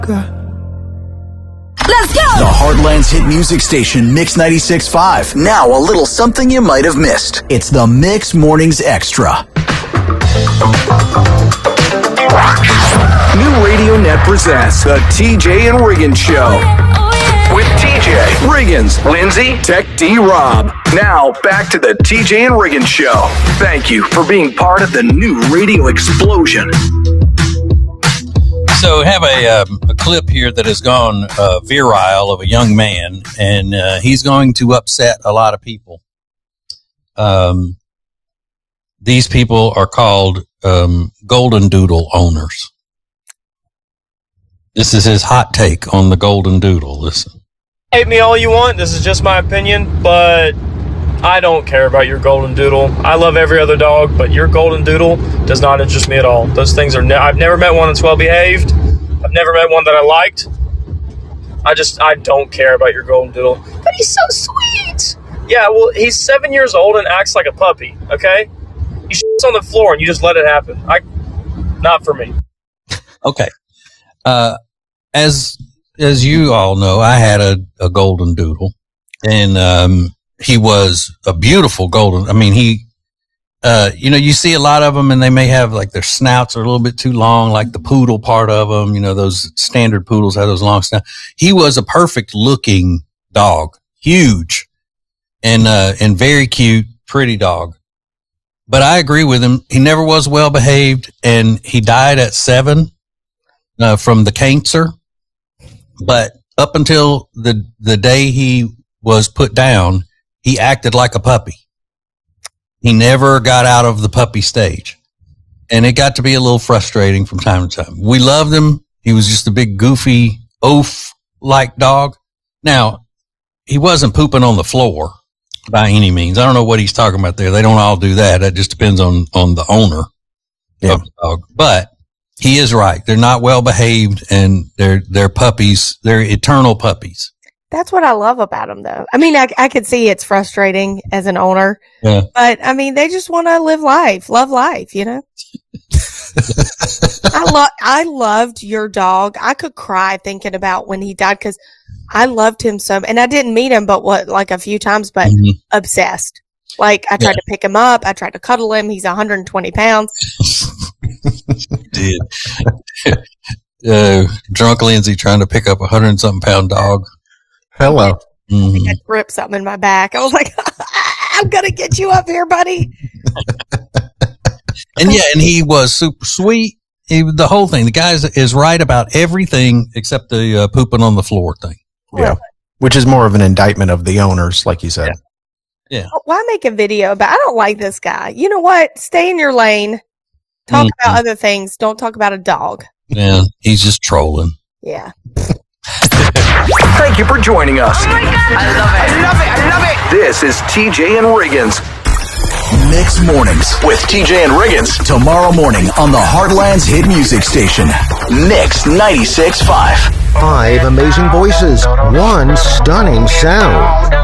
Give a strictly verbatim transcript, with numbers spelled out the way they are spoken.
Let's go! The Heartland's hit music station, Mix ninety-six point five. Now a little something you might have missed. It's the Mix Mornings Extra. New Radio Net presents the T J and Riggins Show. With T J, Riggins, Lindsay, Tech D Rob. Now, back to the T J and Riggins Show. Thank you for being part of the new radio explosion. So, have a, um, a clip here that has gone uh, viral of a young man, and uh, he's going to upset a lot of people. Um, these people are called um, Golden Doodle owners. This is his hot take on the Golden Doodle. Listen. Hate me all you want. This is just my opinion, but I don't care about your Golden Doodle. I love every other dog, but your Golden Doodle does not interest me at all. Those things are. Ne- I've never met one that's well behaved. I've never met one that I liked. I just I don't care about your Golden Doodle. But he's so sweet. Yeah, well, he's seven years old and acts like a puppy. Okay, he shits on the floor and you just let it happen. I, not for me. Okay, uh, as. As you all know, I had a, a Golden Doodle, and um, he was a beautiful golden. I mean, he, uh, you know, you see a lot of them, and they may have like their snouts are a little bit too long, like the poodle part of them. You know, those standard poodles have those long snouts. He was a perfect looking dog, huge, and uh, and very cute, pretty dog. But I agree with him. He never was well behaved, and he died at seven uh, from the cancer. But up until the the day he was put down, he acted like a puppy. He never got out of the puppy stage. And it got to be a little frustrating from time to time. We loved him. He was just a big, goofy, oaf-like dog. Now, he wasn't pooping on the floor by any means. I don't know what he's talking about there. They don't all do that. That just depends on, on the owner yeah. of the dog. But he is right. They're not well behaved, and they're they're puppies. They're eternal puppies. That's what I love about them, though. I mean, I, I could see it's frustrating as an owner, yeah. but I mean, they just want to live life, love life, you know. I love I loved your dog. I could cry thinking about when he died because I loved him so, and I didn't meet him, but what like a few times, but mm-hmm. obsessed. Like I tried yeah. to pick him up, I tried to cuddle him. He's one hundred twenty pounds. Did uh, drunk Lindsay trying to pick up a hundred and something pound dog. Hello. Mm-hmm. I ripped something in my back. I was like, I'm gonna get you up here, buddy. And yeah, and he was super sweet. He, the whole thing. The guy is, is right about everything except the uh, pooping on the floor thing. Yeah, which is more of an indictment of the owners, like you said. Yeah. yeah. Why make a video about? I don't like this guy. You know what? Stay in your lane. Talk mm-hmm. about other things. Don't talk about a dog. Yeah, he's just trolling. Yeah. Thank you for joining us. Oh my God. I love it. I love it. I love it. This is T J and Riggins. Mix Mornings with T J and Riggins. Tomorrow morning on the Heartland's hit music station, Mix ninety-six point five. Five amazing voices, one stunning sound.